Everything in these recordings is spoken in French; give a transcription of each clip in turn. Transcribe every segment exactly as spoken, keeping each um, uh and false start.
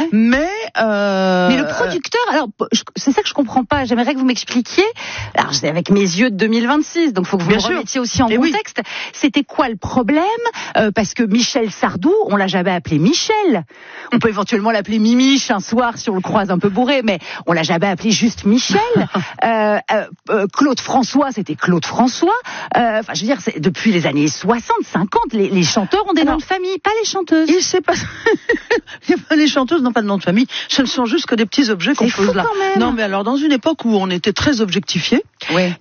Mais euh... mais le producteur, alors c'est ça que je comprends pas. J'aimerais que vous m'expliquiez. Alors c'est avec mes yeux de deux mille vingt-six, donc faut que vous Bien me sûr. remettiez aussi en Et contexte. Oui. C'était quoi le problème? euh, Parce que Michel Sardou, on l'a jamais appelé Michel. On peut éventuellement l'appeler Mimiche un soir si on le croise un peu bourré, mais on l'a jamais appelé juste Michel. euh, euh, euh, Claude François, c'était Claude François. Euh, enfin, je veux dire, c'est, depuis les années soixante, cinquante, les, les chanteurs ont des alors, noms de famille, pas les chanteuses. Il sait pas. Les chanteuses n'ont pas de nom de famille. Ce ne sont juste que des petits objets qu'on pose là. Non, mais alors dans une époque où on était très objectifiés, oui.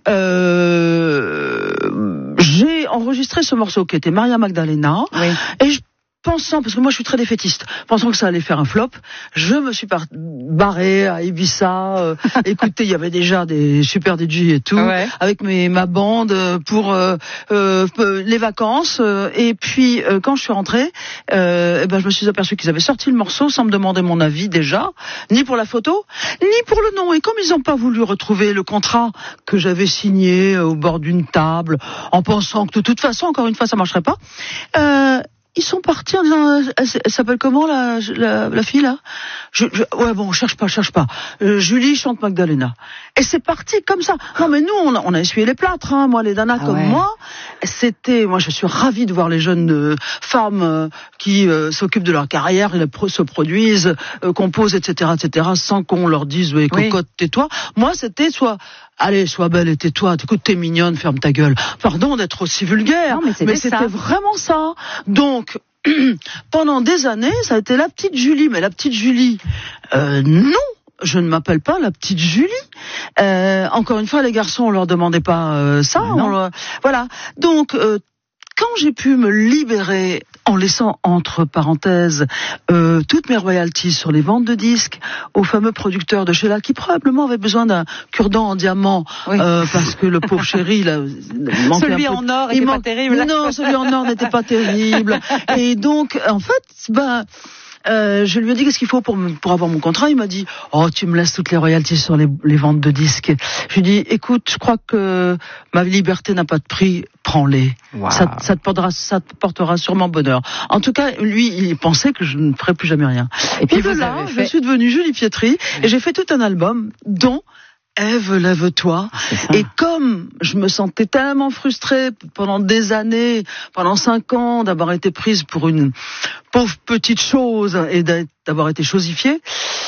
euh, j'ai enregistré ce morceau qui était Maria Magdalena, oui. et je pensant, parce que moi je suis très défaitiste, pensant que ça allait faire un flop, je me suis par- barré à Ibiza. Euh, écoutez, il y avait déjà des super D J et tout, ouais. avec mes, ma bande pour euh, euh, les vacances. Euh, et puis euh, quand je suis rentrée, euh, eh ben je me suis aperçue qu'ils avaient sorti le morceau sans me demander mon avis déjà, ni pour la photo, ni pour le nom. Et comme ils n'ont pas voulu retrouver le contrat que j'avais signé au bord d'une table, en pensant que de toute façon, encore une fois, ça marcherait pas. Euh, Ils sont partis en disant, elle, elle s'appelle comment la, la, la fille là je, je, Ouais bon, cherche pas, cherche pas. Euh, Julie chante Magdalena. Et c'est parti comme ça. Non mais nous on a, on a essuyé les plâtres, hein, moi les danas ah comme ouais. moi. C'était, moi je suis ravie de voir les jeunes euh, femmes euh, qui euh, s'occupent de leur carrière, et pro, se produisent, euh, composent, et cetera, et cetera, sans qu'on leur dise ouais, cocotte, oui. tais-toi. Moi c'était soit allez, sois belle et tais-toi, écoute, t'es mignonne, ferme ta gueule. Pardon d'être aussi vulgaire, non, mais, c'était, mais c'était vraiment ça. Donc, pendant des années, ça a été la petite Julie. Mais la petite Julie, euh, non, je ne m'appelle pas la petite Julie. Euh, encore une fois, les garçons, on leur demandait pas euh, ça. On leur... Voilà. Donc, euh, quand j'ai pu me libérer en laissant entre parenthèses euh, toutes mes royalties sur les ventes de disques au fameux producteur de Sheila qui probablement avait besoin d'un cure-dent en diamant oui. euh, parce que le pauvre chéri là, il manquait celui un peu... en or était man... pas terrible. Non, celui en or n'était pas terrible. Et donc en fait, ben Euh, je lui ai dit qu'est-ce qu'il faut pour, me, pour avoir mon contrat. Il m'a dit oh tu me laisses toutes les royalties sur les, les ventes de disques. Je lui ai dit écoute, je crois que ma liberté n'a pas de prix, prends-les. Wow. Ça, ça, te portera, ça te portera sûrement bonheur. En tout cas, lui, il pensait que je ne ferais plus jamais rien. Et puis et de là, fait... je suis devenue Julie Pietri oui. et j'ai fait tout un album dont Ève, lève-toi. Et comme je me sentais tellement frustrée pendant des années, pendant cinq ans, d'avoir été prise pour une pauvre petite chose et d'avoir été chosifiée,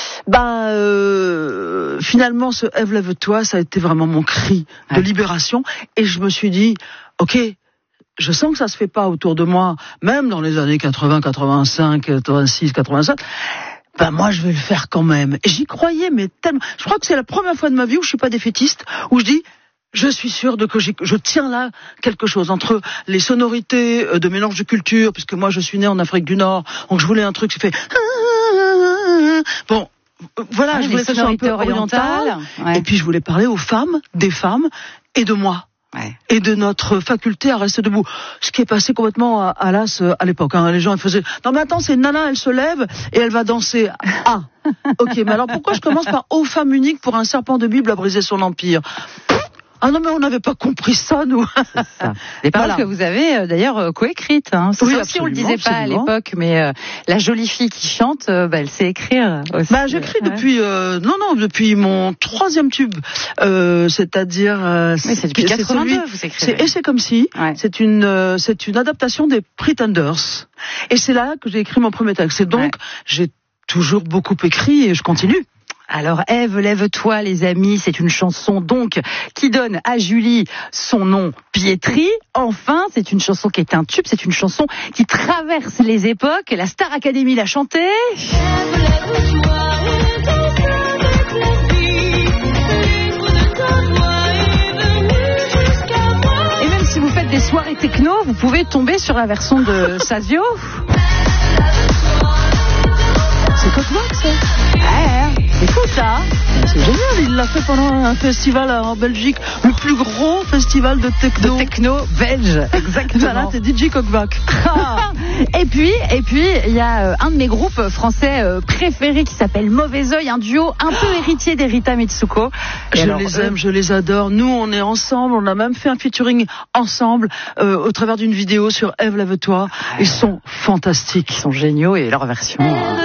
ben euh, finalement, ce Ève, lève-toi, ça a été vraiment mon cri de ouais. libération. Et je me suis dit, ok, je sens que ça se fait pas autour de moi, même dans les années quatre-vingts, quatre-vingt-cinq, quatre-vingt-six, quatre-vingt-sept. Ben moi je vais le faire quand même. Et j'y croyais mais tellement. Je crois que c'est la première fois de ma vie où je suis pas défaitiste, où je dis je suis sûre de que j'ai, je tiens là quelque chose entre les sonorités de mélange de culture, puisque moi je suis née en Afrique du Nord, donc je voulais un truc qui fait bon. Voilà, ah, je voulais que ce soit un peu oriental. Ouais. Et puis je voulais parler aux femmes, des femmes et de moi. Ouais. Et de notre faculté à rester debout. Ce qui est passé complètement à, à l'as à l'époque. Hein. Les gens ils faisaient non mais attends, c'est une nana, elle se lève et elle va danser. Ah, ok, mais alors pourquoi je commence par ô femme unique pour un serpent de Bible à briser son empire? Ah non mais on n'avait pas compris ça nous. C'est ça. Les paroles voilà. que vous avez euh, d'ailleurs euh, coécrites. Hein. C'est oui, ça aussi on le disait pas absolument. À l'époque, mais euh, la jolie fille qui chante, euh, bah, elle sait écrire aussi. Bah j'écris ouais. depuis euh, non non depuis mon troisième tube, euh, c'est-à-dire euh, oui, c'est depuis quatre-vingt-deux. Celui, vous écrivez. C'est, et c'est comme si ouais. c'est une euh, c'est une adaptation des Pretenders. Et c'est là que j'ai écrit mon premier texte. Et donc ouais. j'ai toujours beaucoup écrit et je continue. Alors Ève, lève-toi les amis, c'est une chanson donc qui donne à Julie son nom Pietri. Enfin, c'est une chanson qui est un tube, c'est une chanson qui traverse les époques. La Star Academy l'a chantée. Ève, lève-toi et danse avec la vie, libre de ta voix et venue jusqu'à moi. Et même si vous faites des soirées techno, vous pouvez tomber sur la version de Sazio. C'est quoi que ça? Ouais, c'est fou ça. C'est génial, il l'a fait pendant un festival en Belgique, le plus gros festival de techno. De techno belge, exactement. Voilà, c'est D J Cockback. et puis, et puis, il y a un de mes groupes français préférés qui s'appelle Mauvais Oeil, un duo un peu héritier d'Erita Mitsuko. Et je alors, les aime, eux... je les adore. Nous, on est ensemble, on a même fait un featuring ensemble euh, au travers d'une vidéo sur Ève, lève-toi. Ils sont fantastiques. Ils sont géniaux et leur version...